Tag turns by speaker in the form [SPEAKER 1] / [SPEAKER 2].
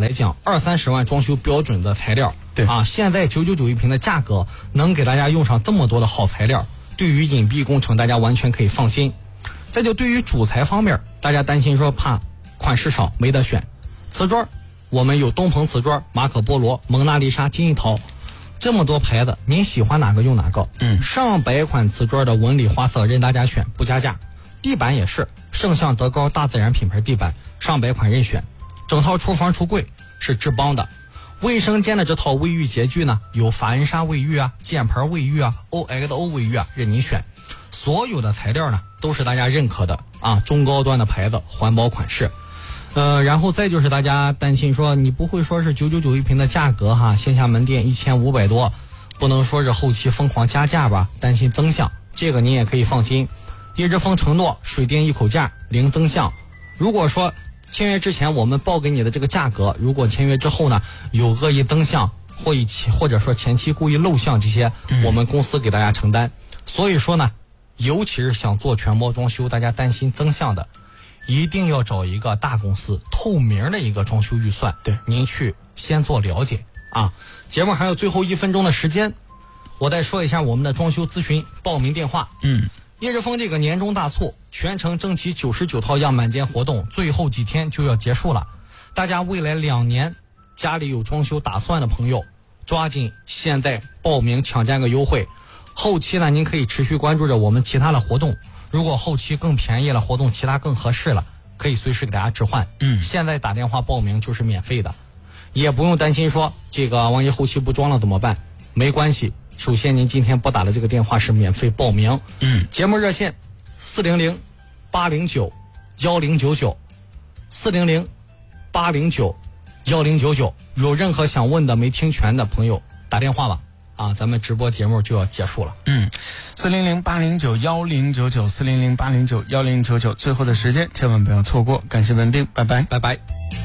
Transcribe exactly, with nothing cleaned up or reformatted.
[SPEAKER 1] 来讲，二三十万装修标准的材料，
[SPEAKER 2] 对
[SPEAKER 1] 啊，现在九九九一平的价格能给大家用上这么多的好材料，对于隐蔽工程大家完全可以放心。再就对于主材方面，大家担心说怕款式少没得选，瓷砖我们有东鹏瓷砖、马可波罗、蒙娜丽莎、金一陶，这么多牌子，您喜欢哪个用哪个。
[SPEAKER 2] 嗯，
[SPEAKER 1] 上百款瓷砖的纹理花色任大家选，不加价。地板也是圣象、德高、大自然品牌地板，上百款任选。整套厨房橱柜是志邦的，卫生间的这套卫浴洁具呢，有法恩莎卫浴啊、箭牌卫浴啊、O X O 卫浴啊，任您选。所有的材料呢，都是大家认可的啊，中高端的牌子，环保款式。呃，然后再就是大家担心说，你不会说是九九九一平的价格哈，线下门店一千五百多，不能说是后期疯狂加价吧，担心增项，这个您也可以放心。叶之峰承诺水电一口价，零增项。如果说签约之前我们报给你的这个价格，如果签约之后呢有恶意增项或以或者说前期故意漏项，这些我们公司给大家承担。所以说呢，尤其是想做全包装修，大家担心增项的，一定要找一个大公司透明的一个装修预算，
[SPEAKER 2] 对，
[SPEAKER 1] 您去先做了解啊。节目还有最后一分钟的时间，我再说一下我们的装修咨询报名电话。
[SPEAKER 2] 嗯，
[SPEAKER 1] 叶之峰这个年终大促，全程征集九十九套样板间活动，最后几天就要结束了。大家未来两年家里有装修打算的朋友，抓紧现在报名抢占个优惠。后期呢，您可以持续关注着我们其他的活动。如果后期更便宜了，活动其他更合适了，可以随时给大家置换。
[SPEAKER 2] 嗯，
[SPEAKER 1] 现在打电话报名就是免费的，也不用担心说这个万一后期不装了怎么办？没关系，首先您今天拨打的这个电话是免费报名。
[SPEAKER 2] 嗯，
[SPEAKER 1] 节目热线四零零八零九幺零九九，四零零八零九幺零九九。有任何想问的没听全的朋友，打电话吧。啊，咱们直播节目就要结束了。
[SPEAKER 2] 嗯，四零零八零九幺零九九，四零零八零九幺零九九，最后的时间千万不要错过。感谢文斌，拜拜，
[SPEAKER 1] 拜拜。